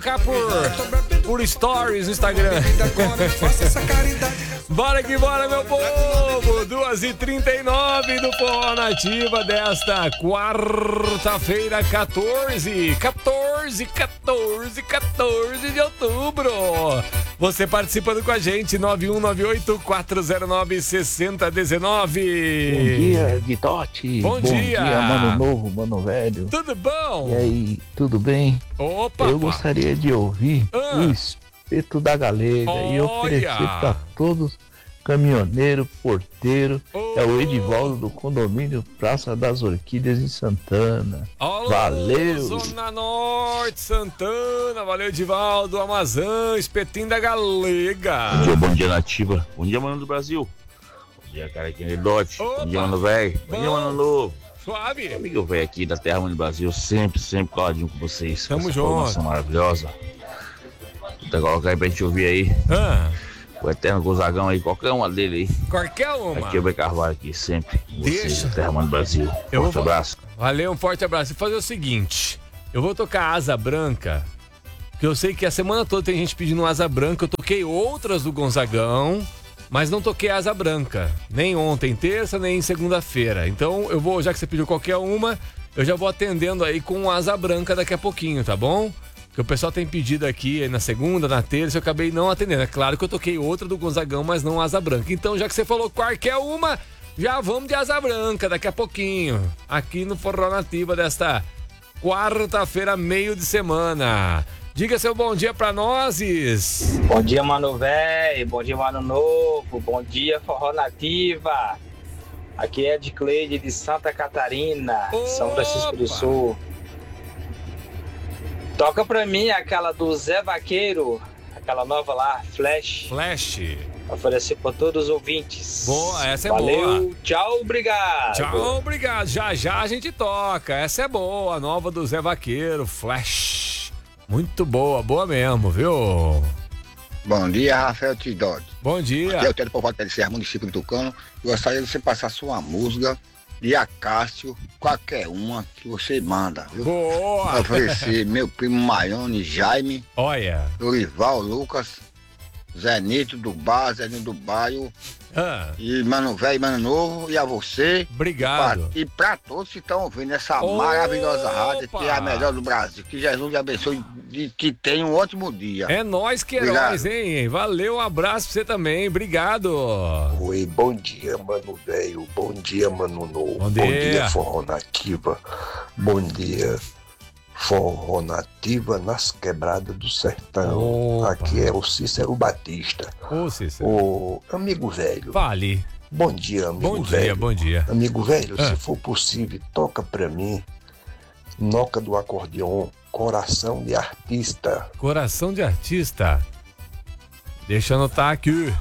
tocar por stories no Instagram. Bora que bora, meu povo! 2h39 do Forró Nativa desta quarta-feira, 14 de outubro. Você participando com a gente, 9198-409-6019. Bom dia, Guidote. Bom dia, Mano Novo, Mano Velho. Tudo bom? E aí, tudo bem? Opa! Eu gostaria de ouvir o Espeto da Galega e oferecer para todos, caminhoneiro, porteiro, é o Edivaldo do condomínio Praça das Orquídeas em Santana. Valeu! Zona Norte, Santana, valeu, Edivaldo, Amazã, Espetinho da Galega. Bom dia, Nativa. Bom dia, Mano do Brasil. Bom dia, cara aqui no Dote. Bom dia, Mano Velho. Bom dia, Mano Novo. Suave. Amigo velho aqui da Terra Mano do Brasil, sempre coladinho com vocês. Tamo junto. Informação maravilhosa. Vou colocar aí pra gente ouvir aí. O Eterno Gonzagão aí, qualquer uma dele aí. Qualquer uma. Aqui é o B. Carvalho aqui, sempre. Deixa. Terra Mano do Brasil. Forte abraço. Valeu, um forte abraço. Vou fazer o seguinte, eu vou tocar Asa Branca, que eu sei que a semana toda tem gente pedindo Asa Branca. Eu toquei outras do Gonzagão, mas não toquei Asa Branca. Nem ontem, terça, nem segunda-feira. Então eu vou, já que você pediu qualquer uma, eu já vou atendendo aí com Asa Branca daqui a pouquinho, tá bom? Porque o pessoal tem pedido aqui na segunda, na terça, eu acabei não atendendo. É claro que eu toquei outra do Gonzagão, mas não Asa Branca. Então, já que você falou qualquer uma, já vamos de Asa Branca daqui a pouquinho. Aqui no Forró Nativa desta quarta-feira, meio de semana. Diga seu bom dia pra nós. Bom dia, Mano Velho. Bom dia, Mano Novo. Bom dia, Forró Nativa. Aqui é de Cleide de Santa Catarina, São Francisco do Sul. Toca pra mim aquela do Zé Vaqueiro, aquela nova lá, Flash. Oferecer pra todos os ouvintes. Boa, essa é Valeu, boa. Valeu, tchau, obrigado. Tchau, obrigado. Já a gente toca. Essa é boa, a nova do Zé Vaqueiro, Flash. Muito boa, boa mesmo, viu? Bom dia, Rafael Tidode. Bom dia. Aqui é o Télio Povoado da Serra, município de Tucano. Gostaria de você passar sua música de Acácio, qualquer uma que você manda, viu? Boa! Oferecer meu primo Maione, Jaime. Olha. Dorival, Lucas, Zé Nito do Bar, Zé Nito do Bairro. E Mano Velho, Mano Novo, e a você. Obrigado. E pra todos que estão ouvindo essa maravilhosa rádio, que é a melhor do Brasil. Que Jesus lhe abençoe e que tenha um ótimo dia. É nóis que é nóis, hein? Valeu, um abraço pra você também. Obrigado. Oi, bom dia, Mano Velho. Bom dia, Mano Novo. Bom dia, Forró Nativa. Bom dia, Forró Nativa nas quebradas do sertão. Opa. Aqui é o Cícero Batista. Ô, Cícero. Ô, amigo velho. Vale. Bom dia, amigo velho. Bom dia. Amigo velho, se for possível, toca pra mim Noca do Acordeon, Coração de Artista. Coração de Artista. Deixa eu anotar aqui.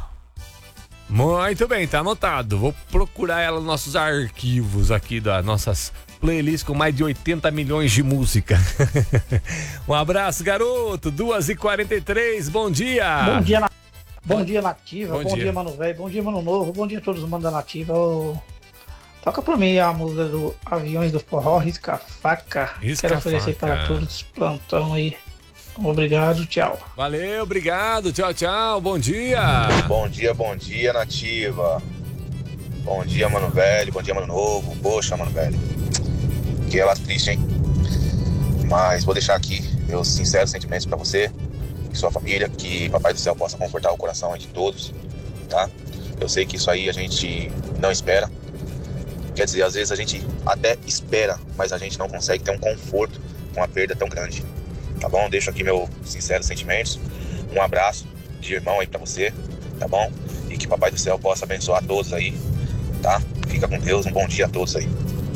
Muito bem, tá anotado. Vou procurar ela nos nossos arquivos aqui das nossas playlists com mais de 80 milhões de música. Um abraço, garoto. 2h43, bom dia. Bom dia, Nativa. Bom dia, Mano Velho. Bom dia, Mano Novo. Bom dia a todos os manos da Nativa. Toca pra mim a música do Aviões do Forró, Risca Faca. Quero oferecer para todos os plantão aí. Obrigado, tchau. Valeu, obrigado, tchau, bom dia. Bom dia, Nativa. Bom dia, Mano Velho, bom dia, Mano Novo. Poxa, Mano Velho, que ela triste, hein? Mas vou deixar aqui meus sinceros sentimentos pra você e sua família, que Papai do Céu possa confortar o coração de todos, tá? Eu sei que isso aí a gente não espera. Quer dizer, às vezes a gente até espera, mas a gente não consegue ter um conforto com uma perda tão grande. Tá bom? Deixo aqui meus sinceros sentimentos. Um abraço de irmão aí pra você, tá bom? E que Papai do Céu possa abençoar todos aí, tá? Fica com Deus, um bom dia a todos aí.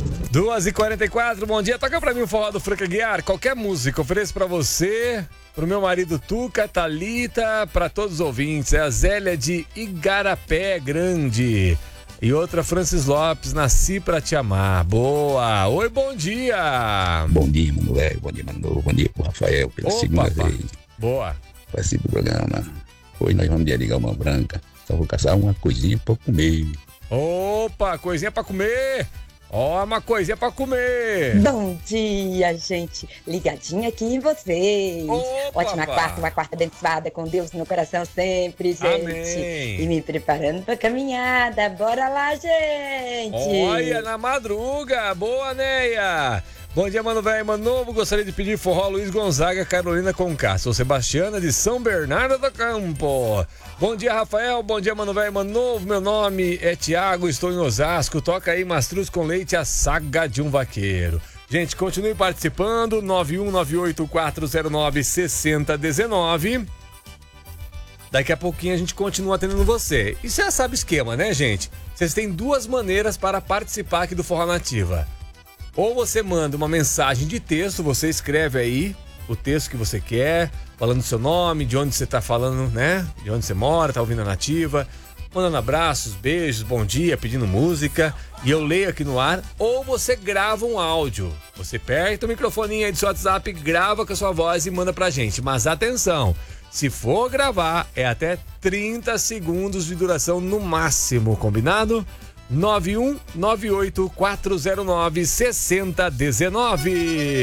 2h44, bom dia. Toca pra mim o forró do Franca Guiar, qualquer música. Ofereço pra você, pro meu marido Tuca, Thalita, pra todos os ouvintes. É a Zélia de Igarapé Grande. E outra, Francis Lopes, Nasci Pra Te Amar. Boa! Oi, bom dia! Bom dia, Mano Velho. Bom dia, Mano Novo. Bom dia pro Rafael pela segunda vez. Boa! Participe do programa. Hoje nós vamos ligar uma branca. Só vou caçar uma coisinha pra comer. Opa, coisinha pra comer! Ó, uma coisinha pra comer. Bom dia, gente. Ligadinha aqui em vocês. Opa, Ótima quarta, uma quarta abençoada com Deus no coração sempre, gente. Amém. E me preparando pra caminhada. Bora lá, gente. Olha, na madruga. Boa, Neia. Bom dia, mano velho, mano novo. Gostaria de pedir forró Luiz Gonzaga, Carolina Conká. Sou Sebastiana de São Bernardo do Campo. Bom dia, Rafael. Bom dia, mano velho, mano novo. Meu nome é Tiago, estou em Osasco. Toca aí Mastruz com Leite, a saga de um vaqueiro. Gente, continue participando. 9198-409-6019. Daqui a pouquinho a gente continua atendendo você. E você já sabe o esquema, né, gente? Vocês têm duas maneiras para participar aqui do Forró Nativa. Ou você manda uma mensagem de texto, você escreve aí o texto que você quer, falando seu nome, de onde você tá falando, né? De onde você mora, tá ouvindo a Nativa, mandando abraços, beijos, bom dia, pedindo música, e eu leio aqui no ar. Ou você grava um áudio. Você aperta o microfoninho aí do seu WhatsApp, grava com a sua voz e manda pra gente. Mas atenção, se for gravar, é até 30 segundos de duração no máximo, combinado? 9198-409-6019.